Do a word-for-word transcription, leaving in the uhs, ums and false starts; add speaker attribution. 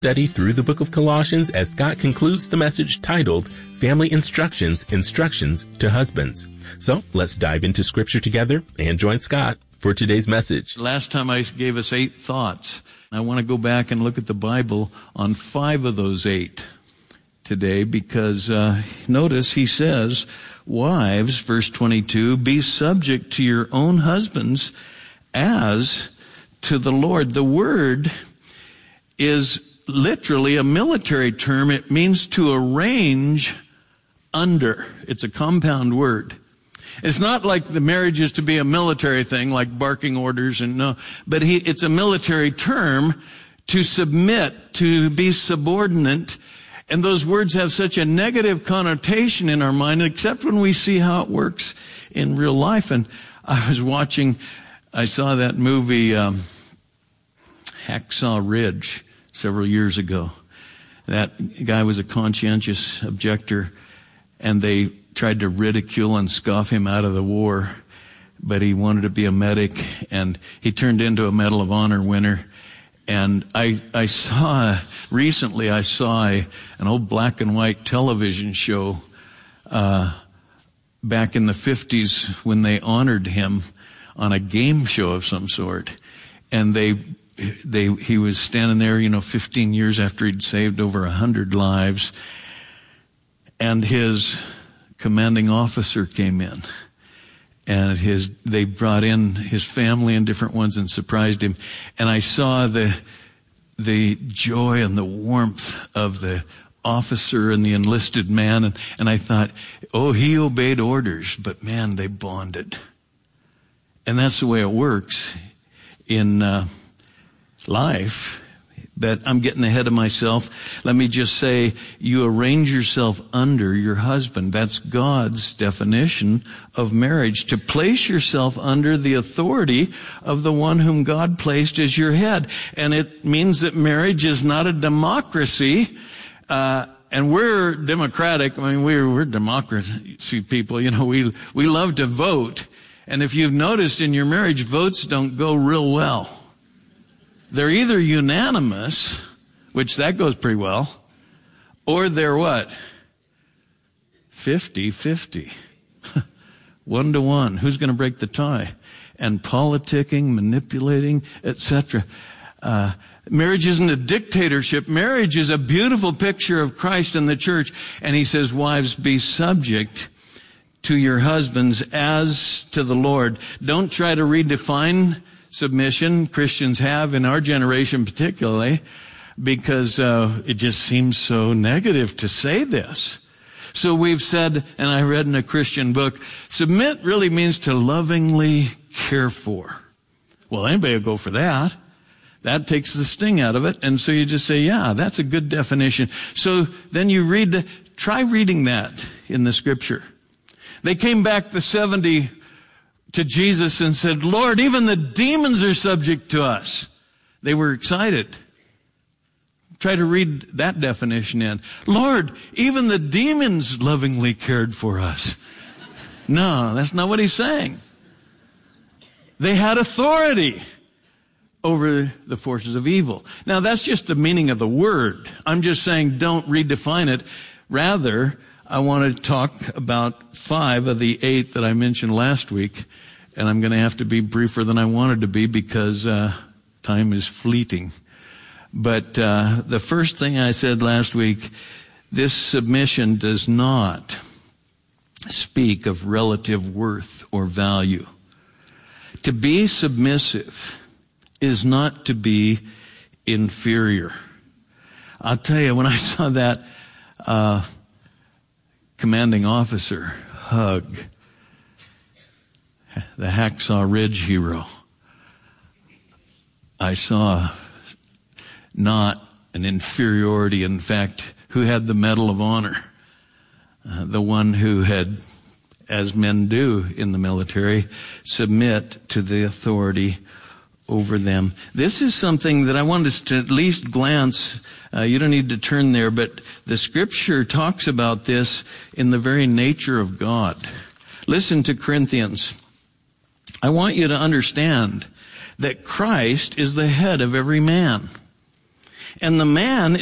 Speaker 1: Study through the book of Colossians as Scott concludes the message titled Family Instructions, Instructions to Husbands. So let's dive into scripture together and join Scott for today's message.
Speaker 2: Last time I gave us eight thoughts. I want to go back and look at the Bible on five of those eight today because uh, notice he says, wives, verse twenty-two, be subject to your own husbands as to the Lord. The word is literally a military term. It means to arrange under. It's a compound word. It's not like the marriage is to be a military thing, like barking orders and no, but he, it's a military term to submit, to be subordinate. And those words have such a negative connotation in our mind, except when we see how it works in real life. And I was watching, I saw that movie, um, Hacksaw Ridge, several years ago. That guy was a conscientious objector, and they tried to ridicule and scoff him out of the war, but he wanted to be a medic, and he turned into a Medal of Honor winner. And I, I saw, recently I saw a, an old black and white television show, uh, back in the fifties when they honored him on a game show of some sort. And they, they, he was standing there, you know, fifteen years after he'd saved over a hundred lives. And his commanding officer came in. And his, they brought in his family and different ones and surprised him. And I saw the, the joy and the warmth of the officer and the enlisted man. And, and I thought, oh, he obeyed orders, but man, they bonded. And that's the way it works in, uh, life. But I'm getting ahead of myself. Let me just say, you arrange yourself under your husband. That's God's definition of marriage. To place yourself under the authority of the one whom God placed as your head. And it means that marriage is not a democracy. Uh, and we're democratic. I mean, we're, we're democracy people. You know, we, we love to vote. And if you've noticed in your marriage, votes don't go real well. They're either unanimous, which that goes pretty well, or they're what? fifty-fifty. One to one. Who's going to break the tie? And politicking, manipulating, et cetera. Uh, marriage isn't a dictatorship. Marriage is a beautiful picture of Christ and the church. And he says, wives, be subject to your husbands as to the Lord. Don't try to redefine submission. Christians have in our generation particularly, because uh, it just seems so negative to say this. So we've said, and I read in a Christian book, submit really means to lovingly care for. Well, anybody will go for that. That takes the sting out of it. And so you just say, yeah, that's a good definition. So then you read, the, try reading that in the scripture. They came back the seventy to Jesus and said, Lord, even the demons are subject to us. They were excited. Try to read that definition in. Lord, even the demons lovingly cared for us. No, that's not what he's saying. They had authority over the forces of evil. Now, that's just the meaning of the word. I'm just saying don't redefine it. Rather, I want to talk about five of the eight that I mentioned last week, and I'm going to have to be briefer than I wanted to be because uh time is fleeting. But uh the first thing I said last week, this submission does not speak of relative worth or value. To be submissive is not to be inferior. I'll tell you, when I saw that uh commanding officer hug the Hacksaw Ridge hero, I saw not an inferiority. In fact, who had the Medal of Honor? Uh, the one who had, as men do in the military, submit to the authority over them. This is something that I want us to at least glance. Uh, you don't need to turn there, but the scripture talks about this in the very nature of God. Listen to Corinthians. I want you to understand that Christ is the head of every man. And the man